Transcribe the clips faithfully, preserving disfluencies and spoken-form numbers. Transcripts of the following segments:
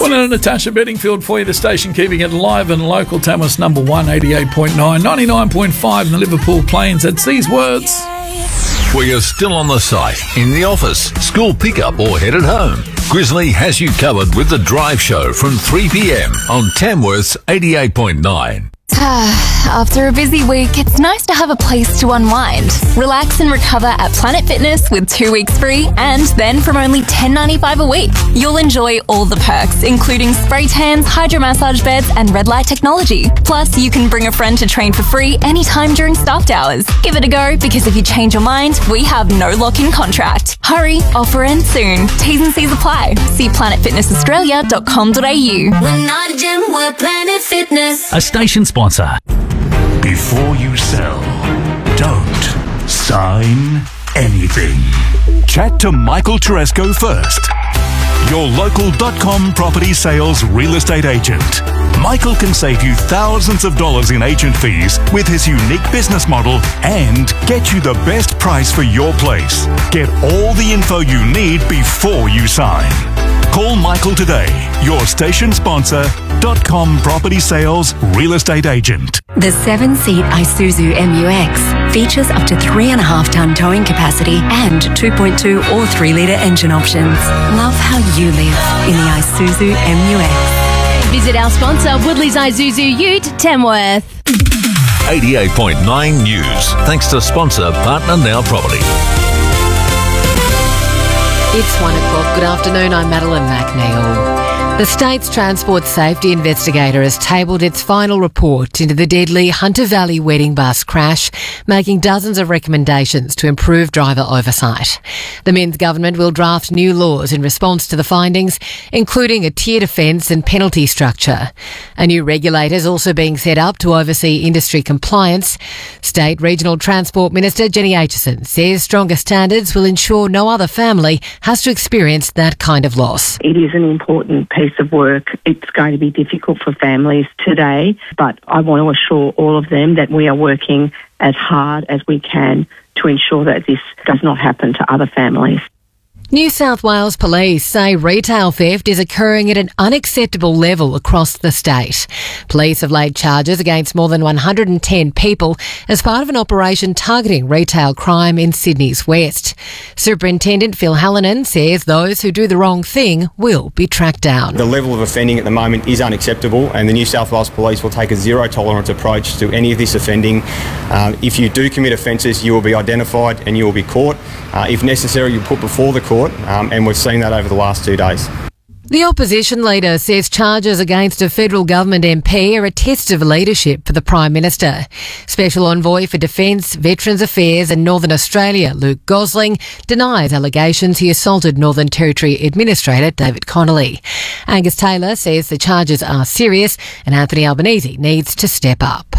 Well, and Natasha Bedingfield for you, the station keeping it live and local. Tamworth's number one, eighty-eight point nine, ninety-nine point five in the Liverpool Plains. That's these words. Where you're still on the site, in the office, school pickup or headed home. Grizzly has you covered with the Drive Show from three p.m. on Tamworth's eighty-eight point nine. After a busy week, it's nice to have a place to unwind. Relax and recover at Planet Fitness with two weeks free, and then from only ten dollars ninety-five a week, you'll enjoy all the perks, including spray tans, hydro massage beds, and red light technology. Plus, you can bring a friend to train for free anytime during staffed hours. Give it a go, because if you change your mind, we have no lock-in contract. Hurry, offer ends soon. T's and C's apply. See planet fitness australia dot com dot a u. We're not a gym, we're Planet Fitness. A station sponsor. Before you sell, don't sign anything. Chat to Michael Teresco first. Your local dot com property sales real estate agent. Michael can save you thousands of dollars in agent fees with his unique business model and get you the best price for your place. Get all the info you need before you sign. Call Michael today, your station sponsor, .com property sales real estate agent. The seven-seat Isuzu M U X features up to three and a half ton towing capacity and two point two or three litre engine options. Love how you live in the Isuzu M U X. Visit our sponsor, Woodley's Isuzu Ute, Tamworth. eighty-eight point nine News. Thanks to sponsor Partner Now Property. It's one o'clock. Good afternoon. I'm Madeline McNeil. The state's transport safety investigator has tabled its final report into the deadly Hunter Valley wedding bus crash, making dozens of recommendations to improve driver oversight. The Men's government will draft new laws in response to the findings, including a tiered offence and penalty structure. A new regulator is also being set up to oversee industry compliance. State Regional Transport Minister Jenny Aitchison says stronger standards will ensure no other family has to experience that kind of loss. It is an important piece of work. It's going to be difficult for families today, but I want to assure all of them that we are working as hard as we can to ensure that this does not happen to other families. New South Wales Police say retail theft is occurring at an unacceptable level across the state. Police have laid charges against more than one hundred ten people as part of an operation targeting retail crime in Sydney's west. Superintendent Phil Hallinan says those who do the wrong thing will be tracked down. The level of offending at the moment is unacceptable, and the New South Wales Police will take a zero tolerance approach to any of this offending. Uh, if you do commit offences, you will be identified and you will be caught. Uh, if necessary, you're put before the court. Um, and we've seen that over the last two days. The opposition leader says charges against a federal government M P are a test of leadership for the Prime Minister. Special Envoy for Defence, Veterans Affairs and Northern Australia, Luke Gosling, denies allegations he assaulted Northern Territory Administrator David Connolly. Angus Taylor says the charges are serious and Anthony Albanese needs to step up.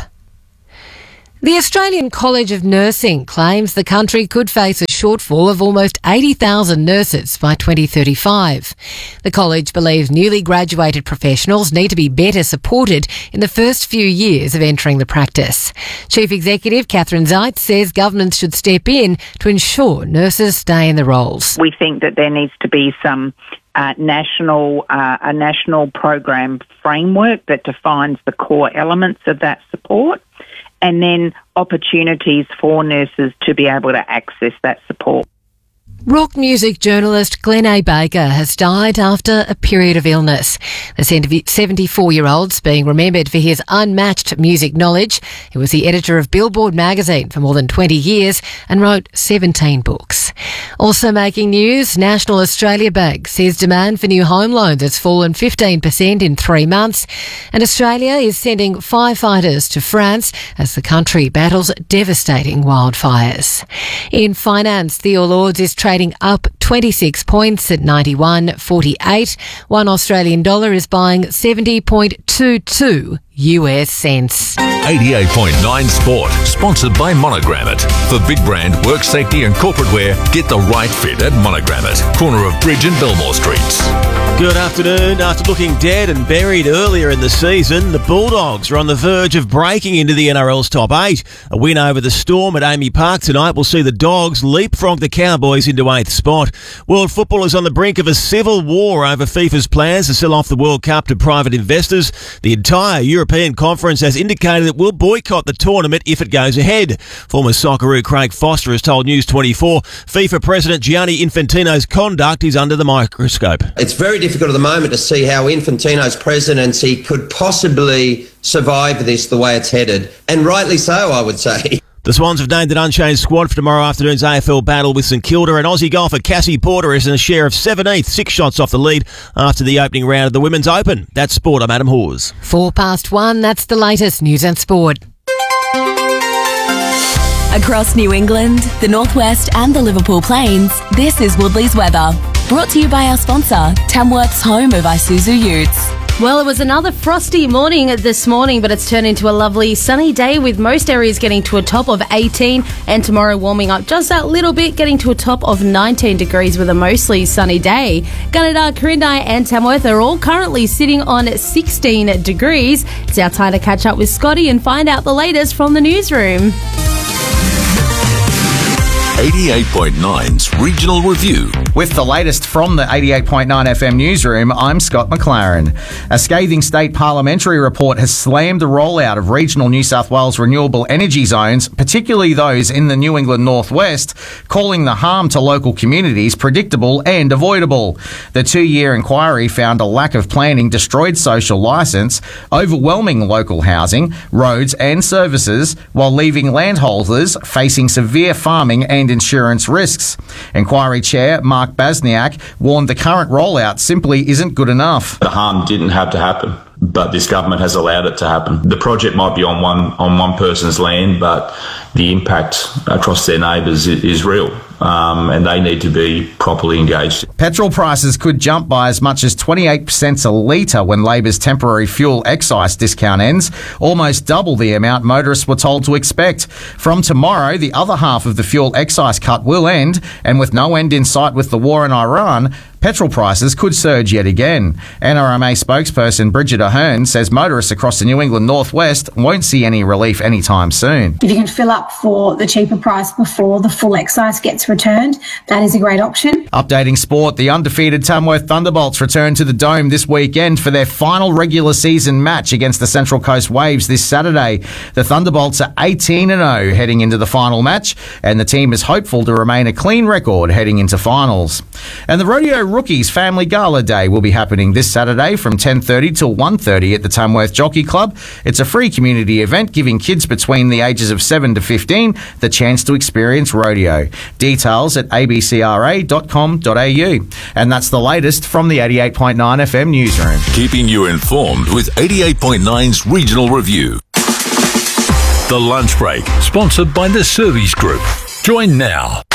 The Australian College of Nursing claims the country could face a shortfall of almost eighty thousand nurses by twenty thirty-five. The college believes newly graduated professionals need to be better supported in the first few years of entering the practice. Chief Executive Catherine Zeitz says governments should step in to ensure nurses stay in the roles. We think that there needs to be some Uh, national, uh, a national program framework that defines the core elements of that support, and then opportunities for nurses to be able to access that support. Rock music journalist Glenn A. Baker has died after a period of illness. The seventy-four-year-old's being remembered for his unmatched music knowledge. He was the editor of Billboard magazine for more than twenty years and wrote seventeen books. Also making news, National Australia Bank says demand for new home loans has fallen fifteen percent in three months, and Australia is sending firefighters to France as the country battles devastating wildfires. In finance, the All Ords is trading up twenty-six points at ninety-one forty-eight. One Australian dollar is buying seventy point two two U S cents. eighty-eight point nine Sport, sponsored by Monogrammet. For big brand, work safety and corporate wear, get the right fit at Monogrammet, corner of Bridge and Belmore Streets. Good afternoon. After looking dead and buried earlier in the season, the Bulldogs are on the verge of breaking into the N R L's top eight. A win over the Storm at Amy Park tonight will see the Dogs leapfrog the Cowboys into eighth spot. World football is on the brink of a civil war over FIFA's plans to sell off the World Cup to private investors. The entire European Conference has indicated it will boycott the tournament if it goes ahead. Former Socceroo Craig Foster has told News twenty-four FIFA President Gianni Infantino's conduct is under the microscope. It's very difficult at the moment to see how Infantino's presidency could possibly survive this the way it's headed, and rightly so, I would say. The Swans have named an unchanged squad for tomorrow afternoon's A F L battle with St Kilda, and Aussie golfer Cassie Porter is in a share of seventeenth, six shots off the lead after the opening round of the Women's Open. That's sport. I'm Adam Hawes. Four past one, that's the latest news and sport. Across New England, the Northwest and the Liverpool Plains, this is Woodley's weather. Brought to you by our sponsor, Tamworth's home of Isuzu Utes. Well, it was another frosty morning this morning, but it's turned into a lovely sunny day with most areas getting to a top of eighteen, and tomorrow warming up just that little bit, getting to a top of nineteen degrees with a mostly sunny day. Gunnedah, Quirindi and Tamworth are all currently sitting on sixteen degrees. It's our time to catch up with Scotty and find out the latest from the newsroom. eighty-eight point nine's Regional Review. With the latest from the eighty-eight point nine F M newsroom, I'm Scott McLaren. A scathing state parliamentary report has slammed the rollout of regional New South Wales renewable energy zones, particularly those in the New England Northwest, calling the harm to local communities predictable and avoidable. The two-year inquiry found a lack of planning destroyed social licence, overwhelming local housing, roads and services, while leaving landholders facing severe farming and insurance risks. Inquiry Chair Mark Basniak warned the current rollout simply isn't good enough. The harm didn't have to happen, but this government has allowed it to happen. The project might be on one on one person's land, but the impact across their neighbours is real, um, and they need to be properly engaged. Petrol prices could jump by as much as twenty-eight percent a litre when Labor's temporary fuel excise discount ends, almost double the amount motorists were told to expect. From tomorrow, the other half of the fuel excise cut will end, and with no end in sight with the war in Iran, petrol prices could surge yet again. N R M A spokesperson Bridget Ahern says motorists across the New England Northwest won't see any relief anytime soon. If you can fill up for the cheaper price before the full excise gets returned, that is a great option. Updating sport, the undefeated Tamworth Thunderbolts return to the Dome this weekend for their final regular season match against the Central Coast Waves this Saturday. The Thunderbolts are eighteen and oh heading into the final match, and the team is hopeful to remain a clean record heading into finals. And the Rodeo Rookies Family Gala Day will be happening this Saturday from ten thirty till one thirty at the Tamworth Jockey Club. It's a free community event giving kids between the ages of seven to fifteen the chance to experience rodeo. Details at a b c r a dot com dot a u. And that's the latest from the eighty-eight point nine F M newsroom. Keeping you informed with eighty-eight point nine's Regional Review. The Lunch Break, sponsored by the Service Group. Join now.